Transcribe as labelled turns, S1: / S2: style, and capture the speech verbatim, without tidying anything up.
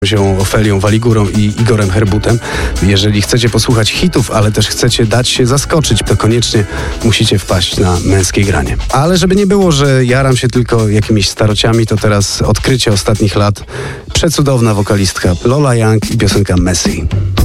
S1: się Ofelią Waligurą i Igorem Herbutem. Jeżeli chcecie posłuchać hitów, ale też chcecie dać się zaskoczyć, to koniecznie musicie wpaść na Męskie Granie. Ale żeby nie było, że jaram się tylko jakimiś starociami, to teraz odkrycie ostatnich lat. Przecudowna wokalistka Lola Young i piosenka Messy.